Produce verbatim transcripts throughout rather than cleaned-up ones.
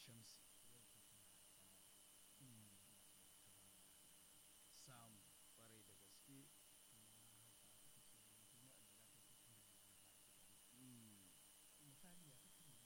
Shamsi. Mm, samu kwarai da gaske. Mm, misali ya kake yi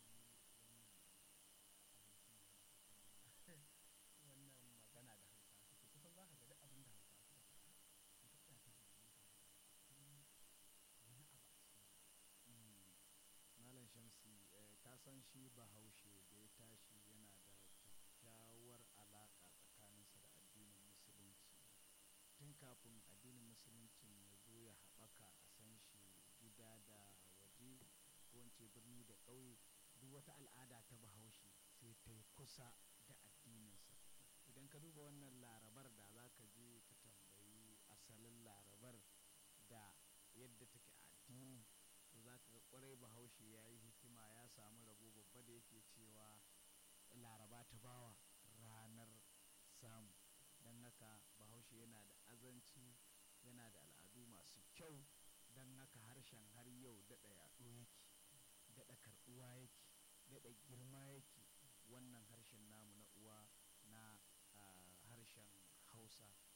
wannan magana da hausa suke kusan za ka ga duk abin da hausa suka faɗa in ka tsaya ka tunani za ka ga akwai wani abu a cikin mm. Malam Shamsi, eh, ka san shi bahaushe da ya tashi yana da kyakkyawar alaƙa tsakaninsa da addinin musulunci. Tun kafin addinin musuluncin ya zo ya haɓaka a san shi gida da waje, ko in ce birni da ƙauye, duk wata al'ada ta bahaushe sai ta yi kusa da addininsa. Idan ka duba wannan larabar da za ka je ka tambayi asalin larabar da yadda take a addini, to za ka ga ƙwarai bahaushe ya yi hikima, ya samu rabo babba da yake cewa laraba ta bawa ranar samu. Don haka bahaushe yana da azanci, yana da al'adu masu kyau. Don haka harshen har yau daɗa yaɗo yake, daɗa karɓuwa yake, daɗa girma yake. Wannan harshen namu na uwa na ah, harshen hausa